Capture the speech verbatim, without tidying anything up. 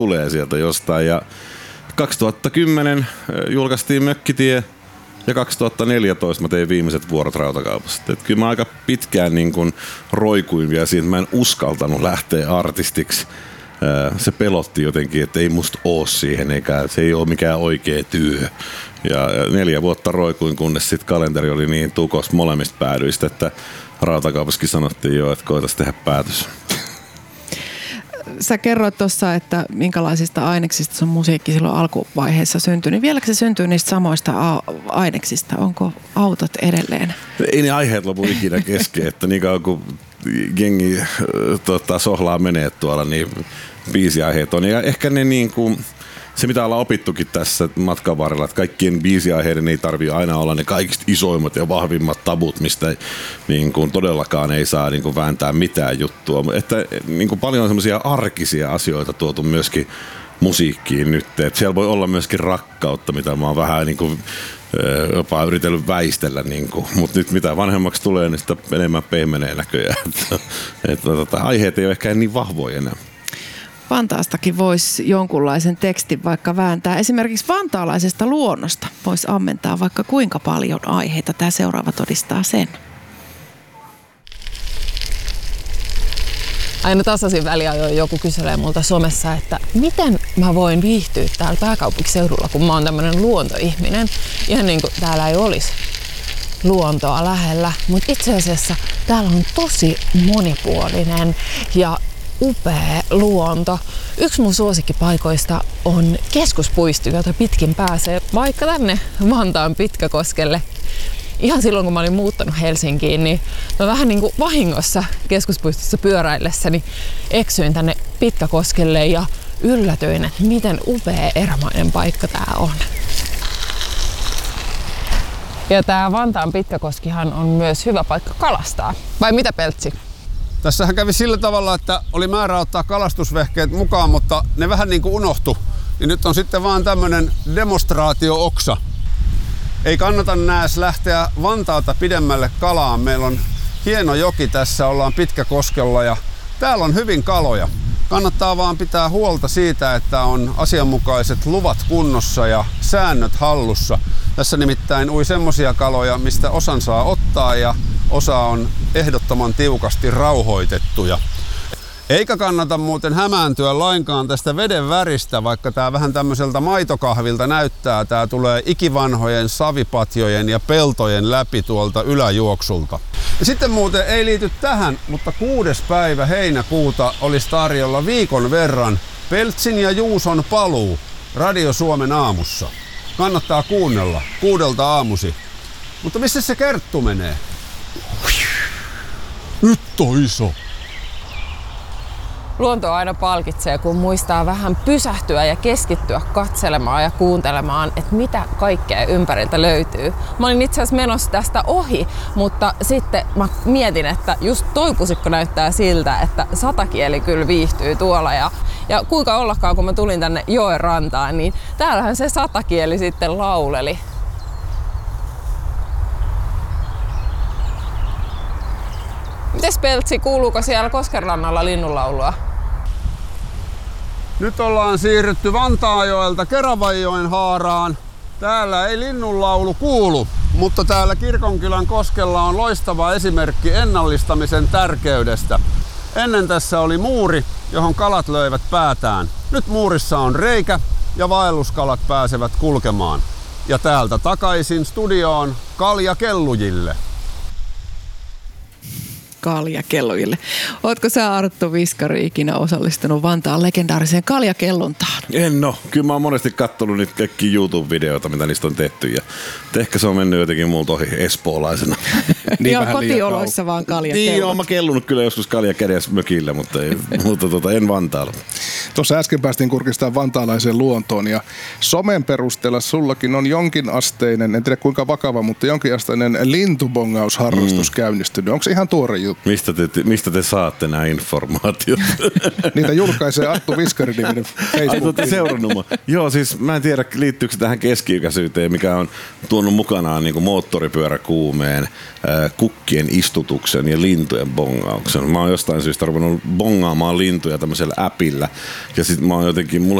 tulee sieltä jostain. Ja kaksituhattakymmenen julkaistiin Mökkitie ja kaksituhattaneljätoista mä tein viimeiset vuorot Rautakaupassa. Et kyllä mä aika pitkään niin kun roikuin vielä siitä, mä en uskaltanut lähteä artistiksi. Se pelotti jotenkin, että ei musta oo siihen, eikä se ei ole mikään oikea työ. Ja neljä vuotta roikuin, kunnes sitten kalenteri oli niin tukos molemmista päädyistä, että Rautakaupassakin sanottiin jo, että koitais tehdä päätös. Sä kerroit tuossa, että minkälaisista aineksista sun musiikki silloin alkuvaiheessa syntyi. Niin vieläkö se syntyy niistä samoista a- aineksista? Onko autot edelleen? Ei ne aiheet lopu ikinä kesken, että niin kauan kun jengi tota, sohlaa menee tuolla, niin biisiaiheet on. Ja ehkä ne niin kuin, se mitä ollaan opittukin tässä matkan varrella, että kaikkien biisiaiheiden ei tarvitse aina olla ne kaikista isoimmat ja vahvimmat tabut, mistä niin kuin todellakaan ei saa niin kuin vääntää mitään juttua. Että niin kuin paljon on semmoisia arkisia asioita tuotu myöskin musiikkiin nyt. Että siellä voi olla myöskin rakkautta, mitä mä oon vähän niin kuin jopa yritellyt väistellä, niin mutta nyt mitä vanhemmaksi tulee, niin sitä enemmän pehmenee näköjään. Että, että, että aiheet ei ole ehkä niin vahvoja enää. Vantaastakin voisi jonkunlaisen tekstin vaikka vääntää. Esimerkiksi vantaalaisesta luonnosta voisi ammentaa vaikka kuinka paljon aiheita. Tämä seuraava todistaa sen. Aina tasaisin väliajoin joku kyselee multa somessa, että miten mä voin viihtyä täällä pääkaupunkiseudulla, kun mä oon tämmönen luontoihminen. Ihan niin kuin täällä ei olisi luontoa lähellä, mutta itse asiassa täällä on tosi monipuolinen ja upea luonto. Yksi mun suosikkipaikoista on keskuspuisto, jota pitkin pääsee vaikka tänne Vantaan Pitkäkoskelle. Ihan silloin, kun mä olin muuttanut Helsinkiin, niin mä vähän niin kuin vahingossa keskuspuistossa pyöräillessäni eksyin tänne Pitkäkoskelle ja yllätyin, että miten upea erämainen paikka tää on. Ja tää Vantaan Pitkäkoskihan on myös hyvä paikka kalastaa. Vai mitä, Peltsi? Tässähän kävi sillä tavalla, että oli määrä ottaa kalastusvehkeet mukaan, mutta ne vähän niin kuin unohtu. Niin nyt on sitten vaan tämmönen demonstraatio-oksa. Ei kannata nääs lähteä Vantaalta pidemmälle kalaan. Meillä on hieno joki tässä, ollaan Pitkäkoskella ja täällä on hyvin kaloja. Kannattaa vaan pitää huolta siitä, että on asianmukaiset luvat kunnossa ja säännöt hallussa. Tässä nimittäin ui semmosia kaloja, mistä osan saa ottaa ja osa on ehdottoman tiukasti rauhoitettuja. Eikä kannata muuten hämääntyä lainkaan tästä veden väristä, vaikka tää vähän tämmöiseltä maitokahvilta näyttää. Tää tulee ikivanhojen savipatjojen ja peltojen läpi tuolta yläjuoksulta. Ja sitten muuten ei liity tähän, mutta kuudes päivä heinäkuuta olisi tarjolla viikon verran Peltsin ja Juuson paluu Radio Suomen aamussa. Kannattaa kuunnella kuudelta aamusi. Mutta missä se Kerttu menee? Nyt on iso. Luonto aina palkitsee, kun muistaa vähän pysähtyä ja keskittyä katselemaan ja kuuntelemaan, että mitä kaikkea ympäriltä löytyy. Mä olin itse asiassa menossa tästä ohi, mutta sitten mä mietin, että just toi pusikko näyttää siltä, että satakieli kyllä viihtyy tuolla. Ja, ja kuinka ollakaan, kun mä tulin tänne joen rantaan, niin täällähän se satakieli sitten lauleli. Mites, Peltsi, kuuluuko siellä Koskenrannalla linnunlaulua? Nyt ollaan siirrytty Vantaajoelta Keravajoen haaraan. Täällä ei linnunlaulu kuulu, mutta täällä Kirkonkylän koskella on loistava esimerkki ennallistamisen tärkeydestä. Ennen tässä oli muuri, johon kalat löivät päätään. Nyt muurissa on reikä ja vaelluskalat pääsevät kulkemaan. Ja täältä takaisin studioon kaljakellujille. Kaljakellujille. Ootko sä, Arttu Viskari, ikinä osallistunut Vantaan legendaariseen kaljakelluntaan? En oo. Kyllä mä oon monesti kattonut niitä kaikkia YouTube-videoita, mitä niistä on tehty. Ja ehkä se on mennyt jotenkin multa ohi espoolaisena. Niin joo, kotioloissa vaan kaljakellunta. Niin joo, mä kellunut kyllä joskus kalja kädessä mökillä, mutta, ei, mutta tota, en Vantaalla. Tuossa äsken päästiin kurkistamaan vantaalaiseen luontoon ja somen perusteella sullakin on jonkinasteinen, en tiedä kuinka vakava, mutta jonkinasteinen lintubongausharrastus mm. käynnistynyt. Onko se ihan tuore juttu? juttu. Mistä te, mistä te saatte nämä informaatiot? Niitä julkaisee Arttu Viskari-niminen Facebook. Ai, olette seurannut mua. Joo, siis mä en tiedä liittyykö se tähän keski-ikäisyyteen, mikä on tuonut mukanaan niin kuin moottoripyöräkuumeen, äh, kukkien istutuksen ja lintujen bongauksen. Mä oon jostain syystä ruvennut bongaamaan lintuja tämmöisellä appilla. Ja sit mä oon jotenkin, mulla